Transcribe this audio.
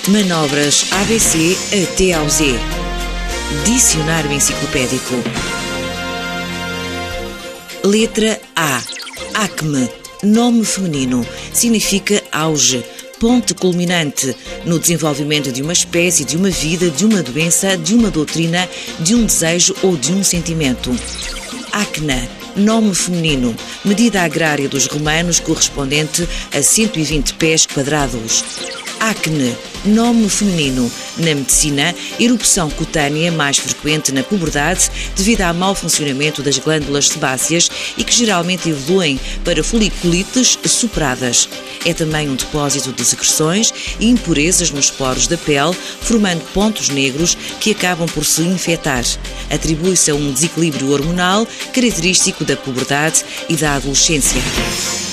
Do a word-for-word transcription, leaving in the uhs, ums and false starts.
Manobras A B C até ao Z. Dicionário Enciclopédico. Letra A. Acme. Nome feminino. Significa auge, ponto culminante no desenvolvimento de uma espécie, de uma vida, de uma doença, de uma doutrina, de um desejo ou de um sentimento. Acna. Nome feminino. Medida agrária dos romanos correspondente a cento e vinte pés quadrados. Acne. Nome feminino. Na medicina, erupção cutânea mais frequente na puberdade devido ao mau funcionamento das glândulas sebáceas e que geralmente evoluem para foliculites superadas. É também um depósito de secreções e impurezas nos poros da pele, formando pontos negros que acabam por se infectar. Atribui-se a um desequilíbrio hormonal característico da puberdade e da adolescência.